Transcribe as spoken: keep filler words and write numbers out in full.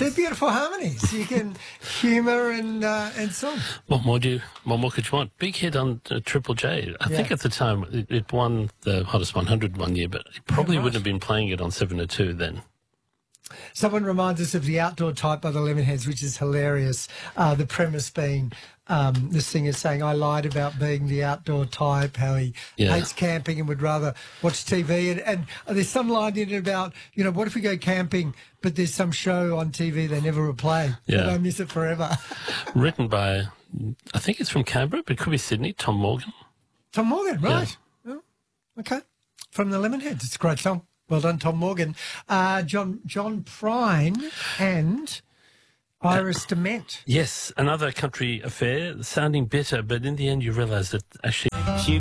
They're beautiful harmonies. You can humour and uh, and song. What more do you, what more could you want? Big hit on uh, Triple J. I Yeah. think at the time it, it won the Hottest one hundred one year, but it probably Yeah, right. wouldn't have been playing it on seven oh two then. Someone reminds us of The Outdoor Type by the Lemonheads, which is hilarious. Uh, the premise being um, the singer saying, I lied about being the outdoor type, how he Yeah. hates camping and would rather watch T V. And, and there's some line in it about, you know, what if we go camping, but there's some show on T V they never replay. Yeah. And I miss it forever. Written by, I think it's from Canberra, but it could be Sydney, Tom Morgan. Tom Morgan, right. Oh, okay. From the Lemonheads. It's a great song. Well done, Tom Morgan. Uh, John John Prine and Iris Dement. Yes, another country affair, sounding bitter, but in the end you realise that actually...